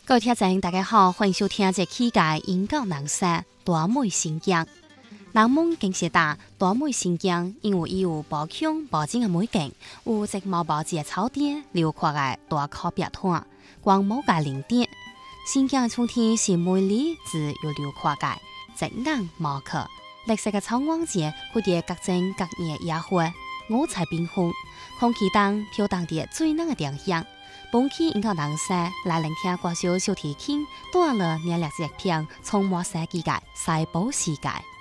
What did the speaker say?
各位听众，大家好，欢迎收听这期嘅音乐人生大美新疆。人们更是打大美新疆，因为伊有包腔包整嘅美景，有直毛包子嘅草地，辽阔嘅大靠壁灘，光武嘅林甸。新疆嘅春天是美麗自又辽阔嘅，直硬無可。綠色嘅草原節，佢哋各種各樣野花，五彩繽紛，空氣中飄蕩啲最濃嘅丁香。本期音樂人生來聆聽歌手小提琴彈了兩隻片，充滿世紀嘅細胞世界。